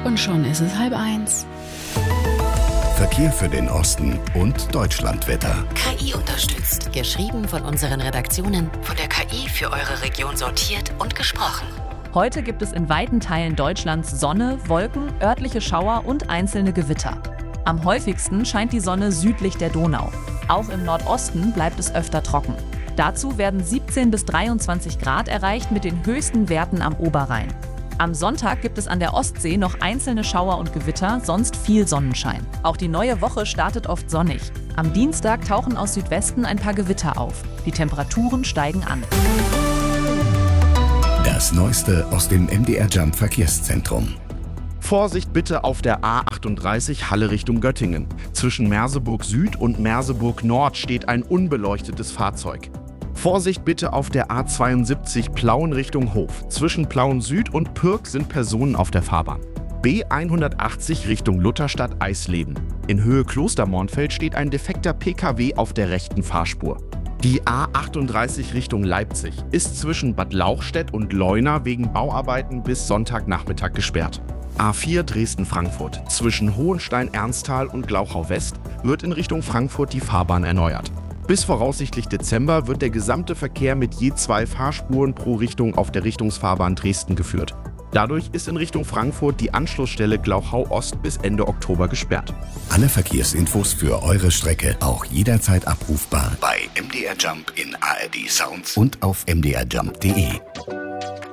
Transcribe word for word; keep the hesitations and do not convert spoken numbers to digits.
Und schon ist es halb eins. Verkehr für den Osten und Deutschlandwetter. K I unterstützt. Geschrieben von unseren Redaktionen, von der K I für eure Region sortiert und gesprochen. Heute gibt es in weiten Teilen Deutschlands Sonne, Wolken, örtliche Schauer und einzelne Gewitter. Am häufigsten scheint die Sonne südlich der Donau. Auch im Nordosten bleibt es öfter trocken. Dazu werden siebzehn bis dreiundzwanzig Grad erreicht mit den höchsten Werten am Oberrhein. Am Sonntag gibt es an der Ostsee noch einzelne Schauer und Gewitter, sonst viel Sonnenschein. Auch die neue Woche startet oft sonnig. Am Dienstag tauchen aus Südwesten ein paar Gewitter auf. Die Temperaturen steigen an. Das Neueste aus dem M D R Jump Verkehrszentrum. Vorsicht bitte auf der A achtunddreißig Halle Richtung Göttingen. Zwischen Merseburg Süd und Merseburg Nord steht ein unbeleuchtetes Fahrzeug. Vorsicht bitte auf der A zweiundsiebzig Plauen Richtung Hof. Zwischen Plauen Süd und Pürg sind Personen auf der Fahrbahn. B hundertachtzig Richtung Lutherstadt Eisleben. In Höhe Klostermornfeld steht ein defekter P K W auf der rechten Fahrspur. Die A achtunddreißig Richtung Leipzig ist zwischen Bad Lauchstädt und Leuna wegen Bauarbeiten bis Sonntagnachmittag gesperrt. A vier Dresden-Frankfurt. Zwischen Hohenstein-Ernsthal und Glauchau-West wird in Richtung Frankfurt die Fahrbahn erneuert. Bis voraussichtlich Dezember wird der gesamte Verkehr mit je zwei Fahrspuren pro Richtung auf der Richtungsfahrbahn Dresden geführt. Dadurch ist in Richtung Frankfurt die Anschlussstelle Glauchau-Ost bis Ende Oktober gesperrt. Alle Verkehrsinfos für eure Strecke auch jederzeit abrufbar bei M D R Jump in A R D Sounds und auf m d r jump punkt d e.